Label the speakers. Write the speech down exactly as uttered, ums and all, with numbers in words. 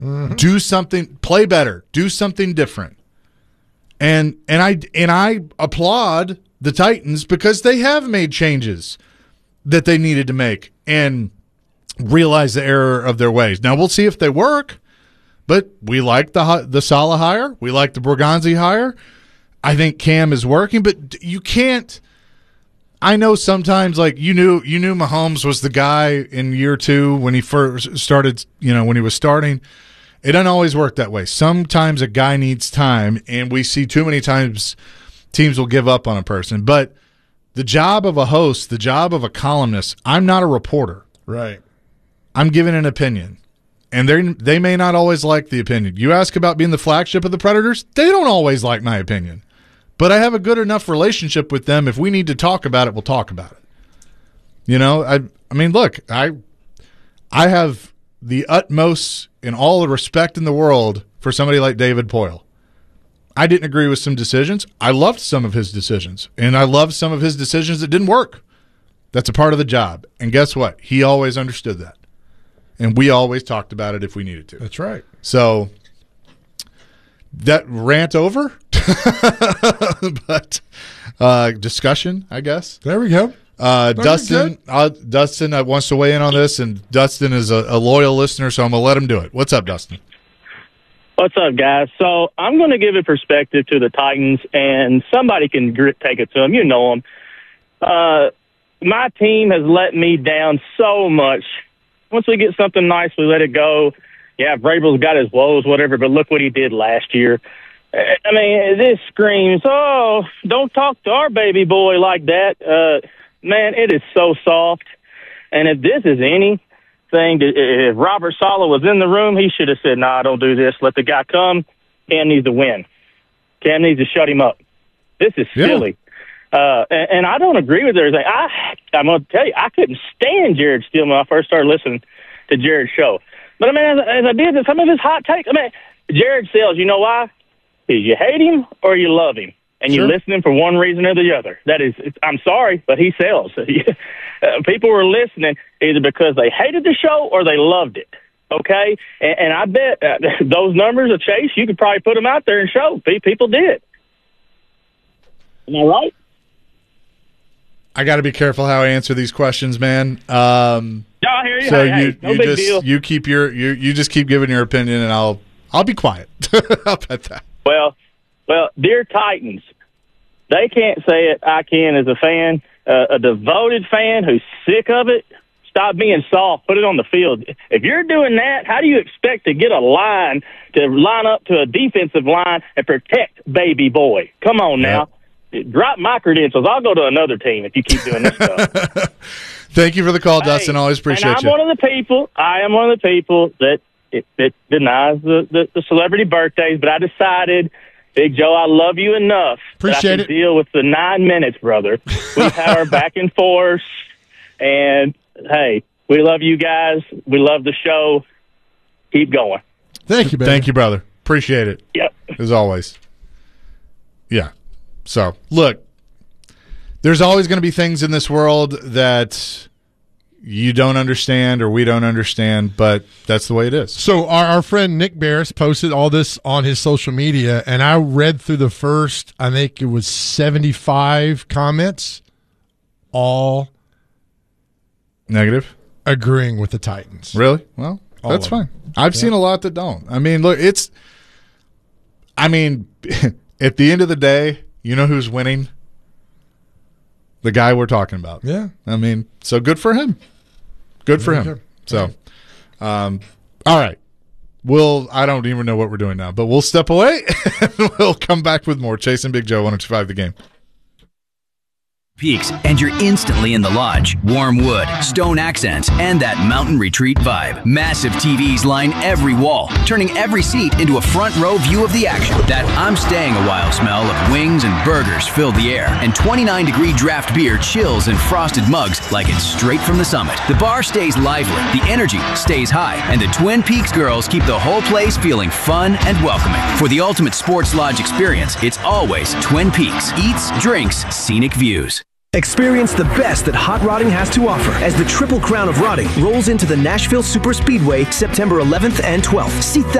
Speaker 1: Mm-hmm.
Speaker 2: Do something, play better, do something different. And and I and I applaud the Titans because they have made changes that they needed to make and realize the error of their ways. Now we'll see if they work, but we like the the Saleh hire, we like the Borgonzi hire. I think Cam is working, but you can't. I know sometimes, like you knew, you knew Mahomes was the guy in year two when he first started. You know, when he was starting. It doesn't always work that way. Sometimes a guy needs time, and we see too many times teams will give up on a person. But the job of a host, the job of a columnist, I'm not a reporter.
Speaker 1: Right.
Speaker 2: I'm giving an opinion, and they they may not always like the opinion. You ask about being the flagship of the Predators, they don't always like my opinion. But I have a good enough relationship with them. If we need to talk about it, we'll talk about it. You know, I I mean, look, I I have the utmost in all the respect in the world for somebody like David Poile. I didn't agree with some decisions. I loved some of his decisions, and I loved some of his decisions that didn't work. That's a part of the job. And guess what? He always understood that. And we always talked about it if we needed to.
Speaker 1: That's right.
Speaker 2: So that rant over, but uh, discussion, I guess.
Speaker 1: There we go.
Speaker 2: Uh, Dustin, uh, Dustin uh, wants to weigh in on this, and Dustin is a, a loyal listener, so I'm going to let him do it. What's up, Dustin?
Speaker 3: What's up, guys? So I'm going to give a perspective to the Titans, and somebody can grit, take it to them. You know them. Uh, my team has let me down so much. Once we get something nice, we let it go. Yeah, Vrabel's got his woes, whatever, but look what he did last year. I mean, this screams, oh, don't talk to our baby boy like that. Uh, man, it is so soft. And if this is anything, if Robert Saleh was in the room, he should have said, nah, don't do this. Let the guy come. Cam needs to win. Cam needs to shut him up. This is silly. Yeah. Uh, and, and I don't agree with everything. I, I'm going to tell you, I couldn't stand Jared Steele when I first started listening to Jared's show. But, I mean, as, as I did, some of his hot takes, I mean, Jared sells, you know why? Because you hate him or you love him. And
Speaker 2: sure.
Speaker 3: You listen to him for one reason or the other. That is, I'm sorry, but he sells. uh, people were listening either because they hated the show or they loved it. Okay? And, and I bet uh, those numbers of Chase, you could probably put them out there and show. People did. Am I right?
Speaker 2: I got to be careful how I answer these questions, man. Um,
Speaker 3: no, I hear you.
Speaker 2: So
Speaker 3: hey,
Speaker 2: you,
Speaker 3: hey, no
Speaker 2: you
Speaker 3: big
Speaker 2: just
Speaker 3: deal.
Speaker 2: you keep your you you just keep giving your opinion, and I'll I'll be quiet. I'll bet that.
Speaker 3: Well, well, dear Titans, they can't say it. I can as a fan, uh, a devoted fan who's sick of it. Stop being soft. Put it on the field. If you're doing that, how do you expect to get a line to line up to a defensive line and protect baby boy? Come on now. Yep. Drop my credentials. I'll go to another team if you keep doing this stuff.
Speaker 2: Thank you for the call,
Speaker 3: hey,
Speaker 2: Dustin. Always appreciate
Speaker 3: and I'm
Speaker 2: you.
Speaker 3: one of the people. I am one of the people that it, that denies the, the, the celebrity birthdays, but I decided, Big Joe, I love you enough
Speaker 1: Appreciate
Speaker 3: that I can
Speaker 1: it.
Speaker 3: deal with the nine minutes, brother. We've had our back and forth, and hey, we love you guys. We love the show. Keep going.
Speaker 1: Thank you, baby.
Speaker 2: Thank you, brother. Appreciate it.
Speaker 3: Yep.
Speaker 2: As always. Yeah. So, look, there's always going to be things in this world that you don't understand or we don't understand, but that's the way it is.
Speaker 1: So our, our friend Nick Barris posted all this on his social media, and I read through the first, I think it was seventy-five comments, all
Speaker 2: Negative?
Speaker 1: agreeing with the Titans.
Speaker 2: Really? Well,
Speaker 1: All
Speaker 2: that's
Speaker 1: of
Speaker 2: fine.
Speaker 1: them.
Speaker 2: I've
Speaker 1: Yeah.
Speaker 2: seen a lot that don't. I mean, look, it's – I mean, at the end of the day, you know who's winning? The guy we're talking about.
Speaker 1: Yeah.
Speaker 2: I mean, so good for him. Good for
Speaker 1: Yeah,
Speaker 2: him.
Speaker 1: okay.
Speaker 2: So, um, all right. We'll – I don't even know what we're doing now, but we'll step away and we'll come back with more. Chasing Big Joe, one oh two point five The Game.
Speaker 4: Peaks, and you're instantly in the lodge. Warm wood, stone accents, and that mountain retreat vibe. Massive T Vs line every wall, turning every seat into a front row view of the action. That I'm staying a while smell of wings and burgers fill the air, and twenty-nine degree draft beer chills in frosted mugs like it's straight from the summit. The bar stays lively, the energy stays high, and the Twin Peaks girls keep the whole place feeling fun and welcoming. For the ultimate sports lodge experience, it's always Twin Peaks. Eats, drinks, scenic views.
Speaker 5: Experience the best that hot rodding has to offer as the Triple Crown of Rodding rolls into the Nashville Super Speedway September eleventh and twelfth. See